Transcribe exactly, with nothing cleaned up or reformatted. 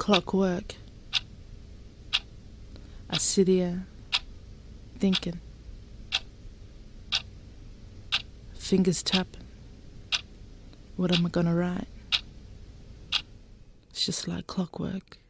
clockwork. I sit here thinking, fingers tapping. What am I gonna write? It's just like clockwork.